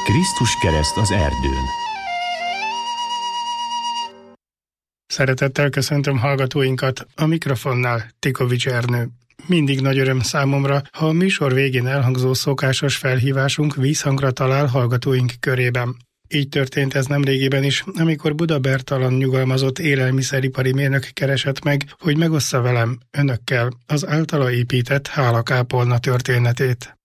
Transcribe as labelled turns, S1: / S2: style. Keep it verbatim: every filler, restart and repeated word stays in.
S1: Krisztus kereszt az erdőn.
S2: Szeretettel köszöntöm hallgatóinkat, a mikrofonnál Tikovics Ernő. Mindig nagy öröm számomra, ha a műsor végén elhangzó szokásos felhívásunk vízhangra talál hallgatóink körében. Így történt ez nemrégiben is, amikor Buda Bertalan nyugalmazott élelmiszeripari mérnök keresett meg, hogy megossza velem, önökkel az általa épített hálakápolna történetét.